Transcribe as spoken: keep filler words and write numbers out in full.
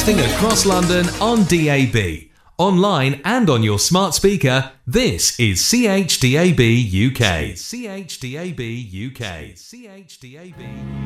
Broadcasting across London on D A B. Online and on your smart speaker, this is C H D A B U K. C H D A B U K. C H D A B U K.